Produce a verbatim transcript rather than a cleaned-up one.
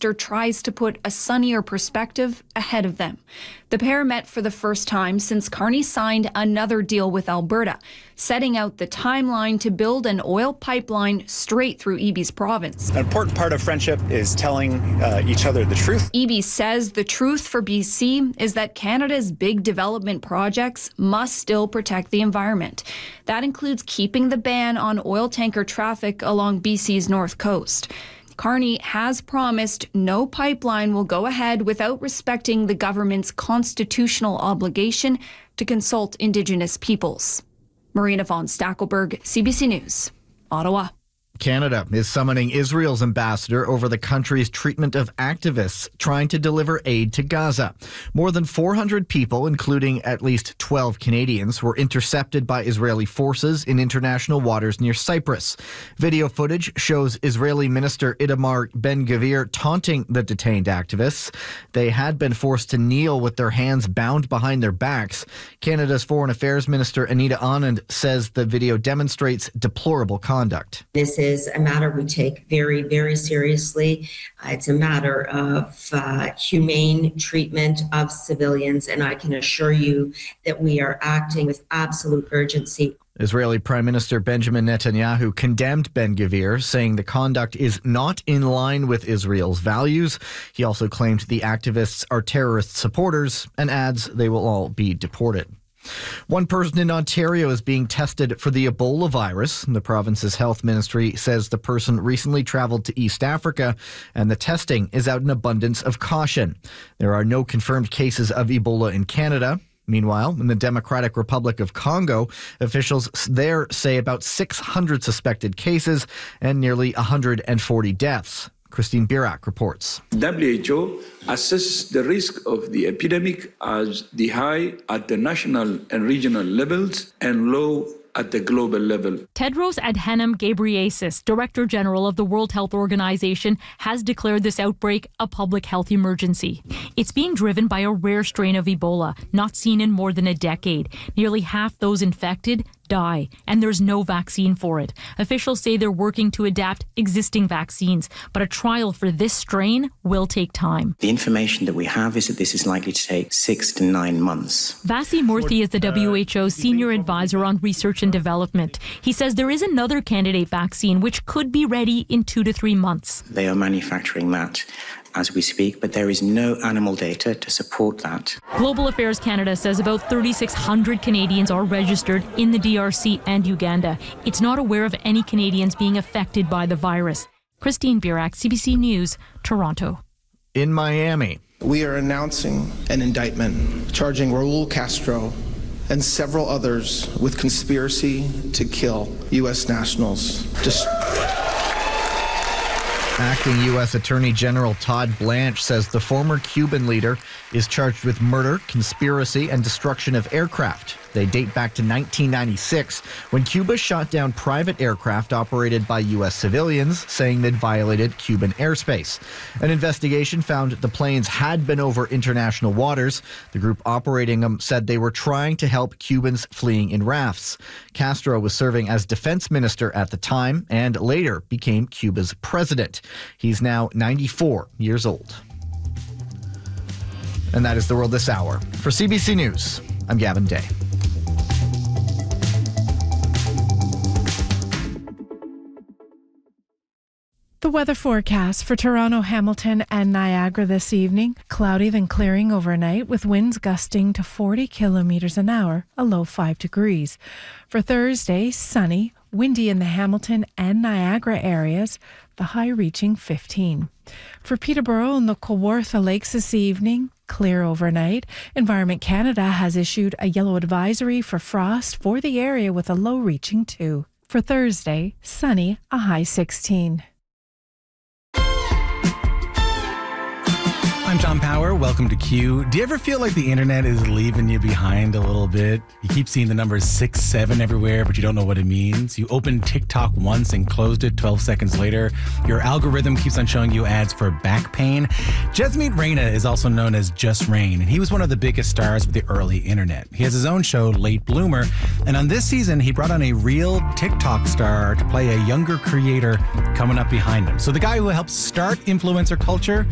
minister tries to put a sunnier perspective ahead of them. The pair met for the first time since Carney signed another deal with Alberta, setting out the timeline to build an oil pipeline straight through Eby's province. An important part of friendship is telling uh, each other the truth. Eby says the truth for B C is that Canada's big development projects must still protect the environment. That includes keeping the ban on oil tanker traffic along B C's north coast. Carney has promised no pipeline will go ahead without respecting the government's constitutional obligation to consult Indigenous peoples. Marina von Stackelberg, C B C News, Ottawa. Canada is summoning Israel's ambassador over the country's treatment of activists trying to deliver aid to Gaza. More than four hundred people, including at least twelve Canadians, were intercepted by Israeli forces in international waters near Cyprus. Video footage shows Israeli Minister Itamar Ben-Gvir taunting the detained activists. They had been forced to kneel with their hands bound behind their backs. Canada's Foreign Affairs Minister Anita Anand says the video demonstrates deplorable conduct. This is a matter we take very, very seriously. Uh, it's a matter of uh, humane treatment of civilians, and I can assure you that we are acting with absolute urgency. Israeli Prime Minister Benjamin Netanyahu condemned Ben-Gvir, saying the conduct is not in line with Israel's values. He also claimed the activists are terrorist supporters and adds they will all be deported. One person in Ontario is being tested for the Ebola virus. The province's health ministry says the person recently traveled to East Africa and the testing is out in abundance of caution. There are no confirmed cases of Ebola in Canada. Meanwhile, in the Democratic Republic of Congo, officials there say about six hundred suspected cases and nearly one hundred forty deaths. Christine Birak reports. W H O assesses the risk of the epidemic as the high at the national and regional levels and low at the global level. Tedros Adhanom Ghebreyesus, Director General of the World Health Organization, has declared this outbreak a public health emergency. It's being driven by a rare strain of Ebola, not seen in more than a decade. Nearly half those infected die, and there's no vaccine for it. Officials say they're working to adapt existing vaccines, but a trial for this strain will take time. The information that we have is that this is likely to take six to nine months. Vasi Murthy is the W H O's senior advisor on research and development. He says there is another candidate vaccine which could be ready in two to three months. They are manufacturing that as we speak, but there is no animal data to support that. Global Affairs Canada says about thirty-six hundred Canadians are registered in the D R C and Uganda. It's not aware of any Canadians being affected by the virus. Christine Birak, C B C News, Toronto. In Miami, we are announcing an indictment charging Raul Castro and several others with conspiracy to kill U S nationals. Just Acting U S Attorney General Todd Blanche says the former Cuban leader is charged with murder, conspiracy, and destruction of aircraft. They date back to nineteen ninety-six, when Cuba shot down private aircraft operated by U S civilians, saying they'd violated Cuban airspace. An investigation found the planes had been over international waters. The group operating them said they were trying to help Cubans fleeing in rafts. Castro was serving as defense minister at the time and later became Cuba's president. He's now ninety-four years old. And that is the world this hour. For C B C News, I'm Gavin Day. The weather forecast for Toronto, Hamilton, and Niagara this evening. Cloudy then clearing overnight with winds gusting to forty kilometers an hour, a low five degrees. For Thursday, sunny, windy in the Hamilton and Niagara areas, the high reaching fifteen. For Peterborough and the Kawartha Lakes this evening, clear overnight. Environment Canada has issued a yellow advisory for frost for the area with a low reaching two. For Thursday, sunny, a high sixteen. I'm Tom Power. Welcome to Q. Do you ever feel like the internet is leaving you behind a little bit? You keep seeing the numbers six, seven everywhere, but you don't know what it means. You opened TikTok once and closed it twelve seconds later. Your algorithm keeps on showing you ads for back pain. Jasmeet Raina is also known as Just Rain, and he was one of the biggest stars of the early internet. He has his own show, Late Bloomer, and on this season, he brought on a real TikTok star to play a younger creator coming up behind him. So the guy who helped start influencer culture